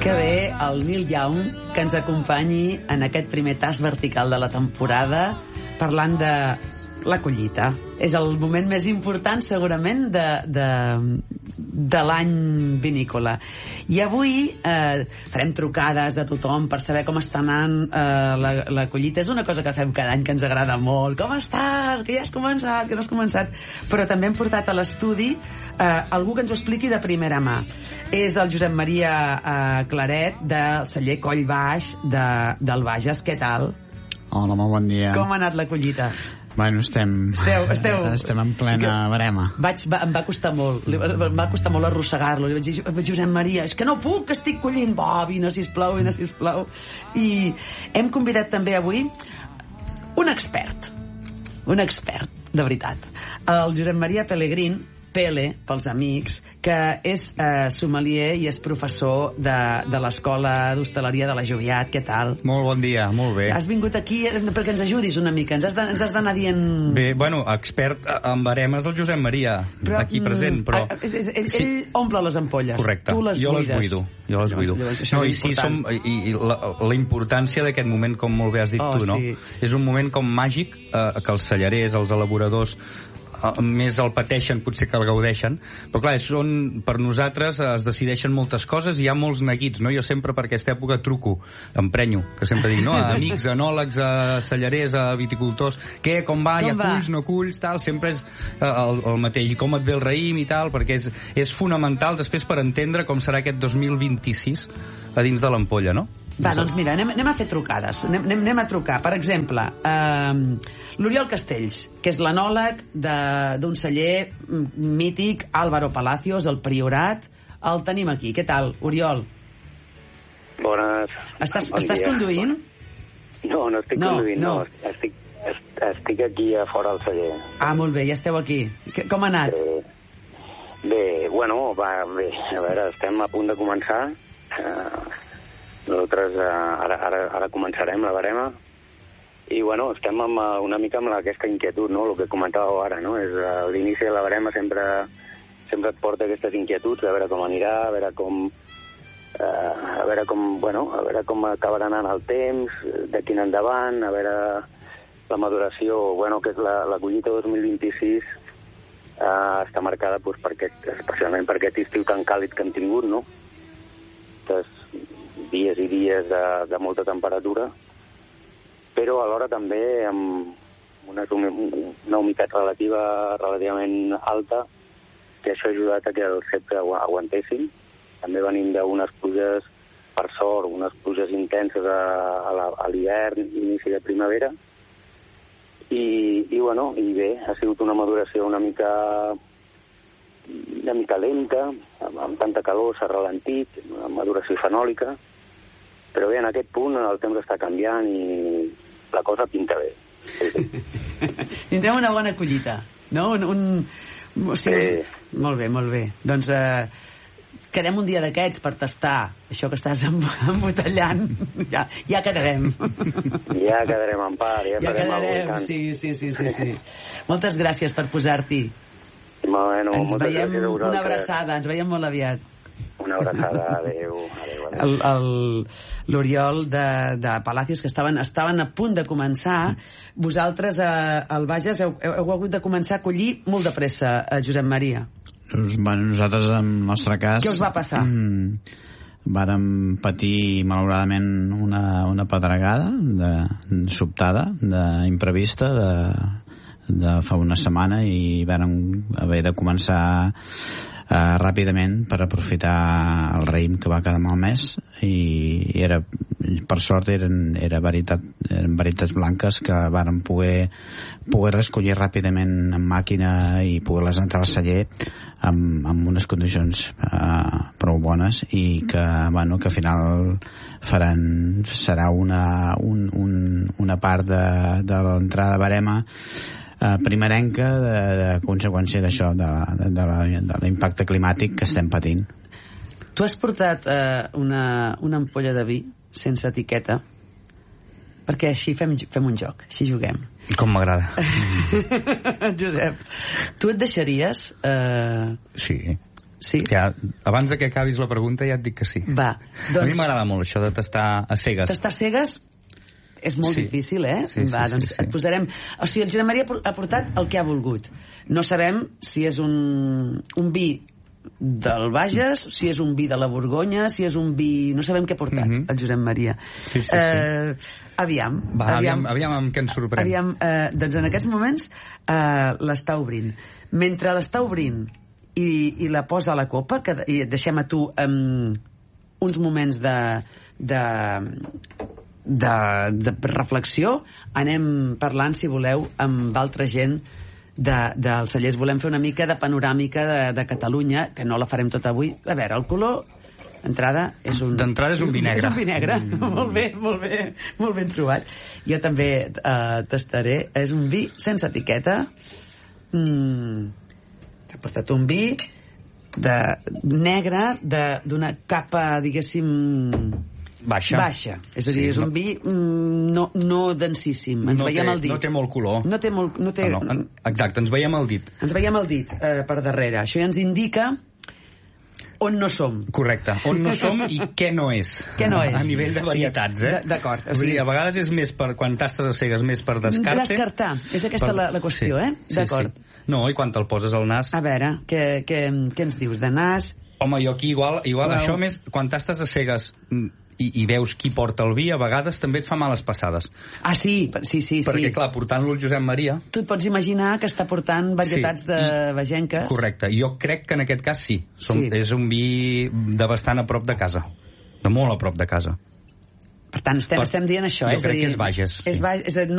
Que bé el Neil Young que ens acompanyi en aquest primer tast vertical de la temporada parlant de la collita. És el moment més important segurament de l'any vinícola. I avui farem trucades a tothom per saber com està anant la collita. És una cosa que fem cada any que ens agrada molt. Com estàs? Que ja has començat? Que no has començat? Però també hem portat a l'estudi algú que ens ho expliqui de primera mà. És el Josep Maria Claret del celler Coll Baix del Bages. Què tal? Hola, molt bon dia. Com ha anat la collita? Bueno, estem en plena barema. Em va costar molt. Em va costar molt arrossegar-lo. Li vaig dir, Josep Maria, és que no puc, que estic collint. Vine, sisplau, vine, sisplau. I hem convidat també avui un expert, de veritat. El Josep Maria Pellegrín, Pele, pels amics, que és sommelier i és professor de l'Escola d'Hostaleria de la Joviat. Què tal? Molt bon dia, molt bé. Has vingut aquí perquè ens ajudis una mica, ens has d'anar dient... Bé, bueno, expert en baremes del Josep Maria, aquí present, però... Ell omple les ampolles. Correcte, tu les buides. Jo les buido. No, i sí, i la importància d'aquest moment, com molt bé has dit tu, no? Sí. És un moment com màgic que els cellerers, els elaboradors més el pateixen potser que el gaudeixen, però clar, per nosaltres es decideixen moltes coses i hi ha molts neguits, no? Jo sempre per aquesta època truco, emprenyo, que sempre dic, no? A amics, a enòlegs, a cellerers, a viticultors, què, com va, ja culls, no culls, tal, sempre és el mateix, i com et ve el raïm i tal, perquè és fonamental després per entendre com serà aquest 2026 a dins de l'ampolla, no? Va, doncs mira, anem a fer trucades. Anem a trucar. Per exemple, l'Oriol Castells, que és l'enòleg d'un celler mític, Álvaro Palacios, del Priorat. El tenim aquí. Què tal, Oriol? Bones. Estàs conduint? No estic conduint, no. Estic aquí a fora del celler. Ah, molt bé, ja esteu aquí. Com ha anat? Bé, bueno, va bé. A veure, estem a punt de començar. Nosaltres ara començarem la barema i bueno, estem una mica amb aquesta inquietud, no? El que comentàveu ara, no? És l'inici de la barema sempre et porta aquestes inquietuds, a veure com anirà, a veure com acabarà anant el temps, d'aquí en endavant, a veure la maduració, bueno, que és la collita 2026 està marcada doncs, especialment per aquest estiu tan càlid que hem tingut, no? Dies i dies de molta temperatura, però alhora també amb una humitat relativament alta, que això ha ajudat a que el cep aguantessin. També venim d'unes pluges, per sort, unes pluges intenses a l'hivern, inici de primavera, i bé, ha sigut una maduració una mica lenta, amb tanta calor s'ha ralentit, una maduració fenòlica, però bé, en aquest punt el temps està canviant i la cosa pinta bé. Sí. Tindrem una bona collita, no? Sí. Molt bé. Doncs quedem un dia d'aquests per tastar això que estàs embotellant. Ja quedarem. Ja quedarem en part, ja farem alguna cosa. Sí. Moltes gràcies per posar-t'hi. Bueno, ens veiem una abraçada, ens veiem molt aviat. Una abraçada, adéu. L'Oriol de Palacios, que estaven a punt de començar. Vosaltres al Bages heu hagut de començar a collir molt de pressa, Josep Maria. Nosaltres, en el nostre cas... Què us va passar? Vàrem patir, malauradament, una pedregada sobtada, imprevista, de fa una setmana, i vàrem haver de començar ràpidament per aprofitar el raïm que va quedar malmès, i per sort eren varietats blanques que vàrem poder recollir ràpidament en màquina i poder-les entrar al celler amb unes condicions prou bones, i que al final serà una part de l'entrada de barema primerenca de conseqüència d'això, de l'impacte climàtic que estem patint. Tu has portat una ampolla de vi sense etiqueta, perquè així fem un joc, així juguem. Com m'agrada. Josep, tu et deixaries... Sí. Sí? Abans de que acabis la pregunta ja et dic que sí. Va, doncs... A mi m'agrada molt això de tastar a cegues. Tastar cegues és molt difícil, eh? Sí, Va, doncs et posarem... O sigui, el Josep Maria ha portat el que ha volgut. No sabem si és un vi del Bages, si és un vi de la Borgonya, si és un vi... No sabem què ha portat, el Josep Maria. Sí. Aviam amb què ens sorprèn. Doncs en aquests moments l'està obrint. Mentre l'està obrint i la posa a la copa, que i deixem a tu uns moments de reflexió, anem parlant, si voleu, amb altra gent dels cellers. Volem fer una mica de panoràmica de Catalunya, que no la farem tot avui. A veure, el color d'entrada és un vi negre. És un vi negre. Molt ben trobat. Jo també tastaré. És un vi sense etiqueta. He portat un vi negre d'una capa, diguéssim, baixa. És a dir, és un vi no densíssim. Ens veiem el dit. No té molt color. Exacte, ens veiem el dit. Ens veiem el dit per darrere. Això ja ens indica on no som. Correcte. On no som i què no és. Què no és. A nivell de varietats, eh? D'acord. O sigui, a vegades és més per, quan tastes a cegues, més per descarte. Descartar. És aquesta la qüestió, eh? D'acord. No, i quan te'l poses al nas... A veure, què ens dius de nas? Home, jo aquí igual això més, quan tastes a cegues i veus qui porta el vi, a vegades també et fa males passades. Ah, sí. Perquè, clar, portant-lo el Josep Maria... Tu et pots imaginar que està portant varietats de vegenques. Correcte. Jo crec que en aquest cas sí. És un vi de bastant a prop de casa. De molt a prop de casa. Per tant, estem dient això. Jo crec que és Bages. És